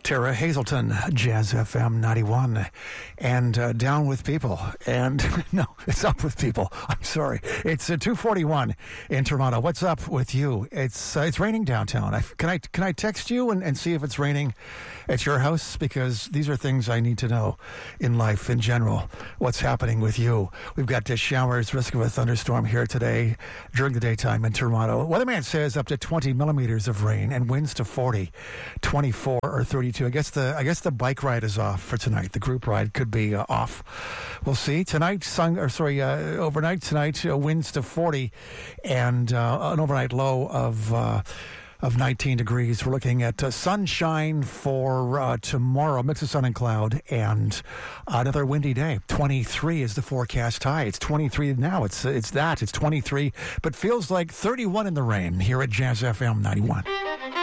Tara Hazelton, Jazz FM 91, and down with people. And no, it's up with people. I'm sorry. It's 2:41 in Toronto. What's up with you? It's raining downtown. Can I text you and see if it's raining at your house? Because these are things I need to know in life in general. What's happening with you? We've got showers, risk of a thunderstorm here today during the daytime in Toronto. Weatherman says up to 20 millimeters of rain and winds to 40, 24 or 32. I guess the bike ride is off for tonight. The group ride could be off. We'll see. Tonight, overnight tonight, winds to 40 and an overnight low of 19 degrees. We're looking at sunshine for tomorrow, mix of sun and cloud, and another windy day. 23 is the forecast high. It's 23 now. It's 23, but feels like 31 in the rain here at Jazz FM 91.